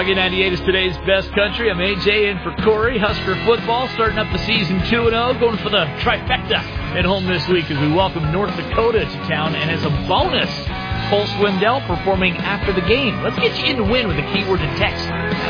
Again, 98 is today's best country. I'm AJ in for Corey. Husker football starting up the season 2-0, going for the trifecta at home this week as we welcome North Dakota to town. And as a bonus, Cole Swindell performing after the game. Let's get you in to win with a keyword and text.